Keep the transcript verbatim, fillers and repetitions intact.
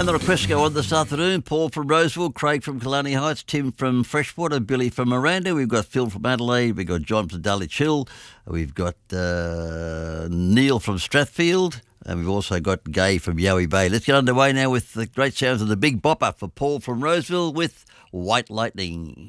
And the requests go on this afternoon. Paul from Roseville, Craig from Killarney Heights, Tim from Freshwater, Billy from Miranda. We've got Phil from Adelaide. We've got John from Dulwich Hill. We've got uh, Neil from Strathfield. And we've also got Gay from Yowie Bay. Let's get underway now with the great sounds of the Big Bopper for Paul from Roseville with White Lightning.